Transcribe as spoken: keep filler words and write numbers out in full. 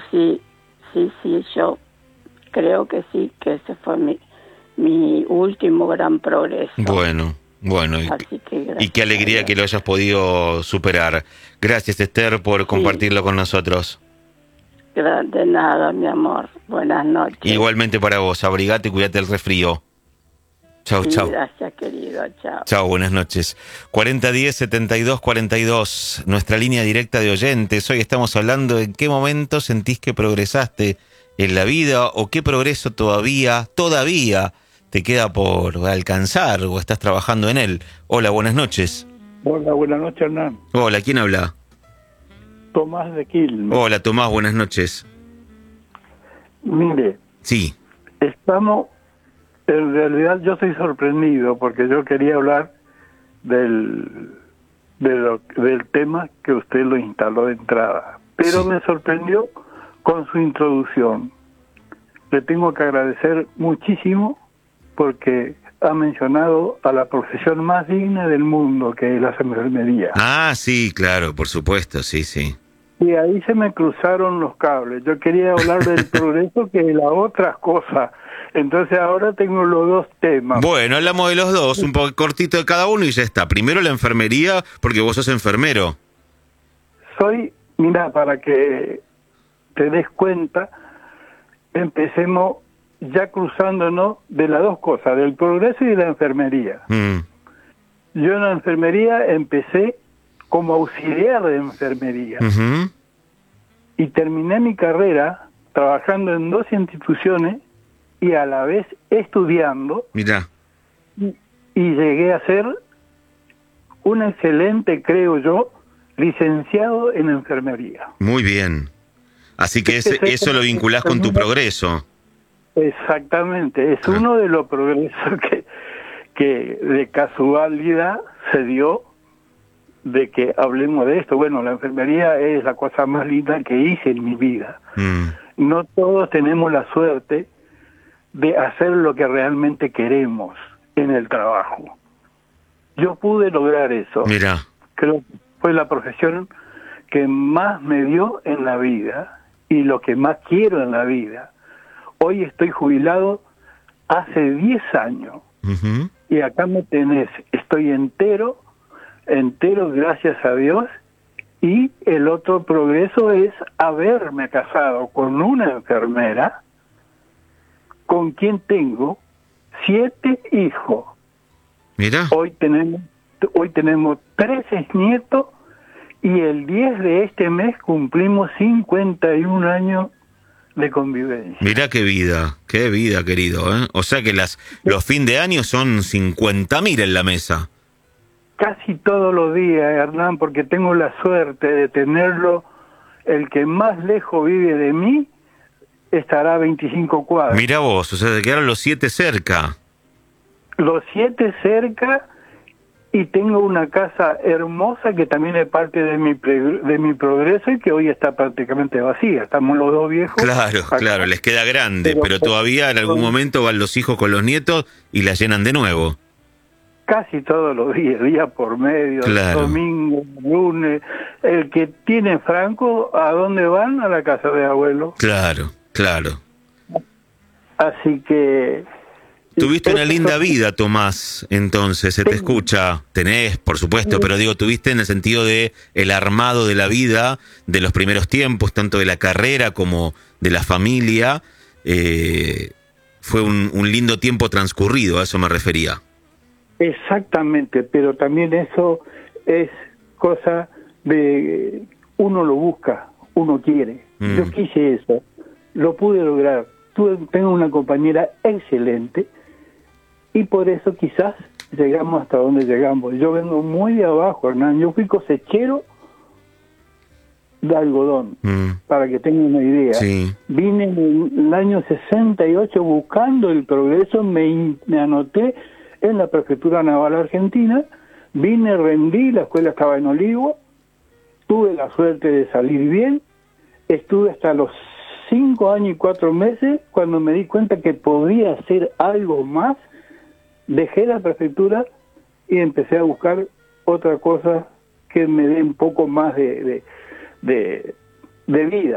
sí, sí, sí, yo creo que sí, que ese fue mi, mi último gran progreso. Bueno, bueno, y, Así que y qué alegría que lo hayas podido superar. Gracias, Esther, por sí. compartirlo con nosotros. De nada, mi amor. Buenas noches. Igualmente para vos, abrigate y cuídate del resfrío. Chau, sí, chau. Gracias, querido. Chao. Chau, buenas noches. cuarenta diez setenta y dos cuarenta y dos, nuestra línea directa de oyentes. Hoy estamos hablando de en qué momento sentís que progresaste en la vida o qué progreso todavía, todavía te queda por alcanzar o estás trabajando en él. Hola, buenas noches. Hola, buenas noches, Hernán. Hola, ¿quién habla? Tomás de Quilmes. Hola, Tomás, buenas noches. Mire, Sí. estamos, en realidad yo estoy sorprendido porque yo quería hablar del, de lo, del tema que usted lo instaló de entrada, pero Sí. me sorprendió con su introducción. Le tengo que agradecer muchísimo porque ha mencionado a la profesión más digna del mundo, que es la enfermería. Ah, sí, claro, por supuesto, sí, sí. Y ahí se me cruzaron los cables. Yo quería hablar del progreso que de la otra cosa. Entonces ahora tengo los dos temas. Bueno, hablamos de los dos, un poco cortito de cada uno y ya está. Primero la enfermería, porque vos sos enfermero. Soy, mira, para que te des cuenta, empecemos ya cruzándonos de las dos cosas, del progreso y de la enfermería. Mm. Yo en la enfermería empecé como auxiliar de enfermería. Uh-huh. Y terminé mi carrera trabajando en dos instituciones y a la vez estudiando. Mirá. Y, y llegué a ser un excelente, creo yo, licenciado en enfermería. Muy bien. Así que ese, eso lo vinculás con tu progreso. Exactamente, es Ah. uno de los progresos que, que de casualidad se dio de que hablemos de esto. Bueno, la enfermería es la cosa más linda que hice en mi vida. Mm. No todos tenemos la suerte de hacer lo que realmente queremos en el trabajo. Yo pude lograr eso. Mirá. Creo que fue la profesión que más me dio en la vida y lo que más quiero en la vida. Hoy estoy jubilado hace diez años Uh-huh. y acá me tenés, estoy entero, entero gracias a Dios, y el otro progreso es haberme casado con una enfermera con quien tengo siete hijos. Mirá. Hoy tenemos, hoy tenemos trece nietos y el diez de este mes cumplimos cincuenta y un años de convivencia. Mirá qué vida, qué vida, querido, ¿eh? O sea que las los fin de año son cincuenta mil en la mesa. Casi todos los días, Hernán, porque tengo la suerte de tenerlo, el que más lejos vive de mí, estará a veinticinco cuadras. Mirá vos, o sea, te quedaron los siete cerca. Los siete cerca, y tengo una casa hermosa que también es parte de mi pre- de mi progreso y que hoy está prácticamente vacía. Estamos los dos viejos. Claro, acá. claro, les queda grande, pero, Pero- todavía en algún momento van los hijos con los nietos y la llenan de nuevo. Casi todos los días, día por medio, Claro. domingo, lunes. El que tiene franco, ¿a dónde van? A la casa de abuelo. Claro, claro. Así que... Tuviste una Eso- linda vida, Tomás, entonces, se te Tengo. escucha. Tenés, por supuesto, Sí. pero digo, tuviste en el sentido de el armado de la vida, de los primeros tiempos, tanto de la carrera como de la familia. Eh, fue un, un lindo tiempo transcurrido, a eso me refería. Exactamente, pero también eso es cosa de... Uno lo busca, uno quiere. Mm. Yo quise eso, lo pude lograr. Tuve, tengo una compañera excelente y por eso quizás llegamos hasta donde llegamos. Yo vengo muy de abajo, Hernán. Yo fui cosechero de algodón, Mm. para que tengan una idea. Sí. Vine en el año sesenta y ocho buscando el progreso, me, in- me anoté en la Prefectura Naval Argentina, vine, rendí, la escuela estaba en Olivo, tuve la suerte de salir bien, estuve hasta los cinco años y cuatro meses, cuando me di cuenta que podía hacer algo más, dejé la prefectura y empecé a buscar otra cosa que me dé un poco más de, de, de, de vida.